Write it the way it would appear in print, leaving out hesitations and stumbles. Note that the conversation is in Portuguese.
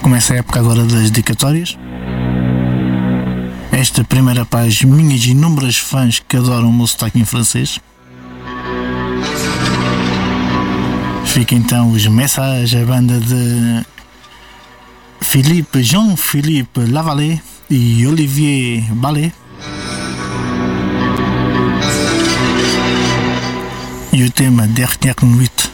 Começa a época agora das dedicatórias. Esta primeira para as minhas inúmeras fãs que adoram o meu sotaque em francês. Fica então os mensagens, a banda de Jean-Philippe Lavallée e Olivier Ballet. E o tema Dernière Nuit.